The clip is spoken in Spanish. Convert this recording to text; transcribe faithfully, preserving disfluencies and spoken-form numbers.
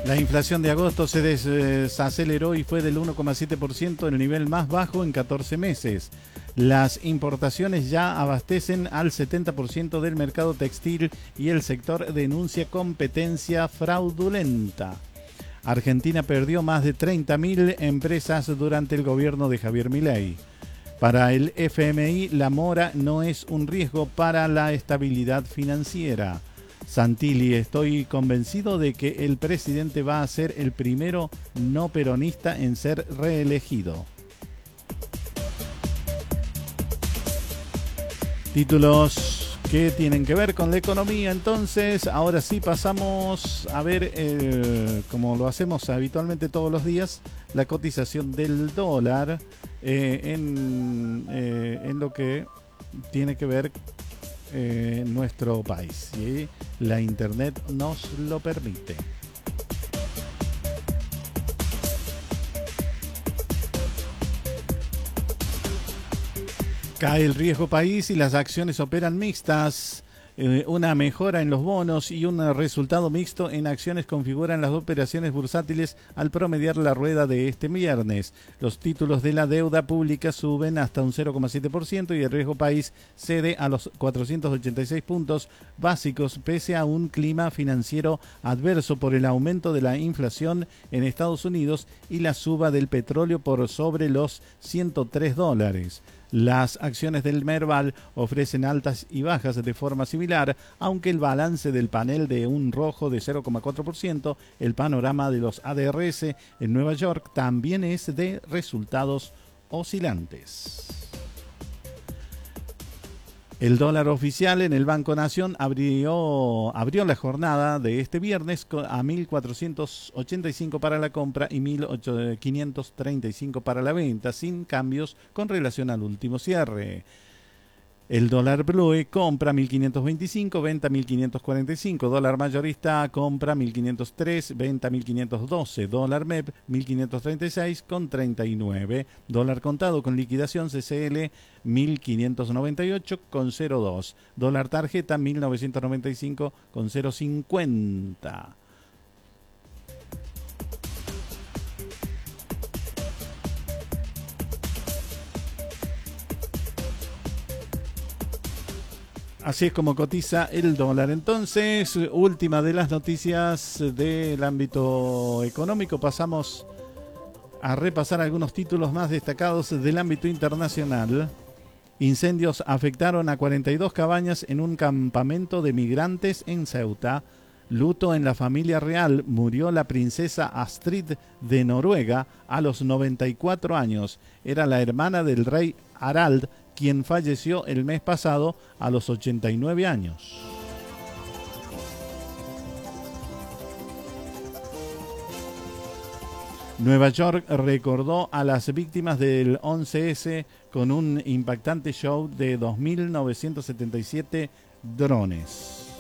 La inflación de agosto se desaceleró y fue del uno coma siete por ciento, el nivel más bajo en catorce meses. Las importaciones ya abastecen al setenta por ciento del mercado textil y el sector denuncia competencia fraudulenta. Argentina perdió más de treinta mil empresas durante el gobierno de Javier Milei. Para el F M I, la mora no es un riesgo para la estabilidad financiera. Santilli, estoy convencido de que el presidente va a ser el primero no peronista en ser reelegido. Títulos que tienen que ver con la economía. Entonces, ahora sí pasamos a ver, eh, como lo hacemos habitualmente todos los días, la cotización del dólar eh, en, eh, en lo que tiene que ver eh, nuestro país. ¿Sí? La internet nos lo permite. Cae el riesgo país y las acciones operan mixtas. Eh, una mejora en los bonos y un resultado mixto en acciones configuran las operaciones bursátiles al promediar la rueda de este viernes. Los títulos de la deuda pública suben hasta un cero coma siete por ciento y el riesgo país cede a los cuatrocientos ochenta y seis puntos básicos pese a un clima financiero adverso por el aumento de la inflación en Estados Unidos y la suba del petróleo por sobre los ciento tres dólares. Las acciones del Merval ofrecen altas y bajas de forma similar, aunque el balance del panel de un rojo de cero coma cuatro por ciento, el panorama de los A D R S en Nueva York también es de resultados oscilantes. El dólar oficial en el Banco Nación abrió, abrió la jornada de este viernes a mil cuatrocientos ochenta y cinco para la compra y mil quinientos treinta y cinco para la venta, sin cambios con relación al último cierre. El dólar blue compra mil quinientos veinticinco, venta mil quinientos cuarenta y cinco. Dólar mayorista compra mil quinientos tres, venta mil quinientos doce. Dólar M E P mil quinientos treinta y seis con treinta y nueve. Dólar contado con liquidación C C L mil quinientos noventa y ocho con cero dos. Dólar tarjeta mil novecientos noventa y cinco con cero cincuenta. Así es como cotiza el dólar. Entonces, última de las noticias del ámbito económico. Pasamos a repasar algunos títulos más destacados del ámbito internacional. Incendios afectaron a cuarenta y dos cabañas en un campamento de migrantes en Ceuta. Luto en la familia real. Murió la princesa Astrid de Noruega a los noventa y cuatro años. Era la hermana del rey Harald, quien falleció el mes pasado a los ochenta y nueve años. Nueva York recordó a las víctimas del once ese con un impactante show de dos mil novecientos setenta y siete drones.